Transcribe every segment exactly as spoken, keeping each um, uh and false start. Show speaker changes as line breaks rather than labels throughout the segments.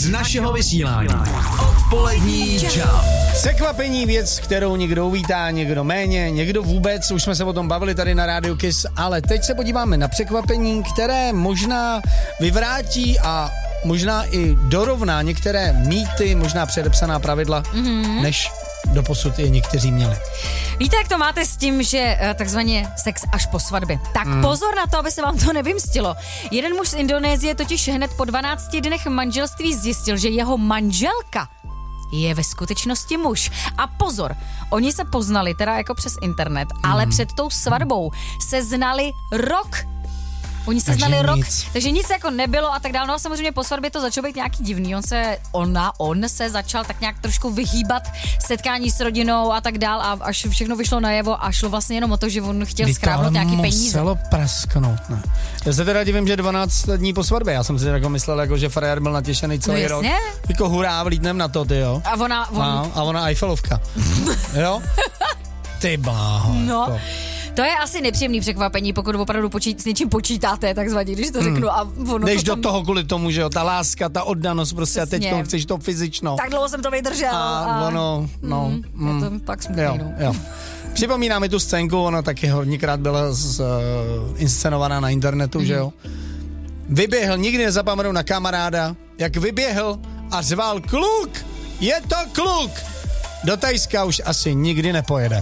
našeho vysílání. Odpolední čau.
Překvapení, věc, kterou někdo uvítá, někdo méně, někdo vůbec, už jsme se o tom bavili tady na Rádiu Kiss, ale teď se podíváme na překvapení, které možná vyvrátí a možná i dorovná některé mýty, možná předepsaná pravidla, mm-hmm. než doposud je někteří měli.
Víte, jak to máte s tím, že takzvaně sex až po svatbě? Tak mm. pozor na to, aby se vám to nevymstilo. Jeden muž z Indonésie totiž hned po dvanácti dnech manželství zjistil, že jeho manželka je ve skutečnosti muž. A pozor, oni se poznali teda jako přes internet, mm. ale před tou svatbou se znali rok. Oni se takže znali rok, nic. takže nic jako nebylo a tak dále. No a samozřejmě po svatbě to začalo být nějaký divný. On se, ona, on se začal tak nějak trošku vyhýbat setkání s rodinou a tak dál a až všechno vyšlo najevo a šlo vlastně jenom o to, že on chtěl skrábnout nějaký peníze.
Muselo prasknout, ne. Já se teda divím, že dvanáct dní po svatbě. Já jsem si jako myslel, jako, že frajer byl natěšený celý no, rok. Jako hurá, vlítnem na to, ty jo.
A ona... On...
A, a ona Eiffelovka. Jo? Ty bláho.
No.
Jako.
To je asi nepříjemný překvapení, pokud opravdu počít, s něčím počítáte, takzvaně, když to řeknu. A ono
Než
to tam...
do toho kvůli tomu, že jo, ta láska, ta oddanost prostě Přesně. a teď chceš to fyzično.
Tak dlouho jsem to vydržel.
A, a... ono, no.
Mm, mm, je to pak smutný,
jo,
no.
jo. Připomíná mi tu scénku, ona taky hodněkrát byla z, uh, inscenovaná na internetu, mm. že jo. Vyběhl, nikdy nezapomenu na kamaráda, jak vyběhl a zval kluk, je to kluk. Do Tajska už asi nikdy nepojede.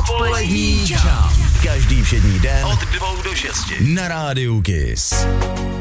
Odpolední čau. Každý všední den od dvou do šesti na Rádiu Kiss.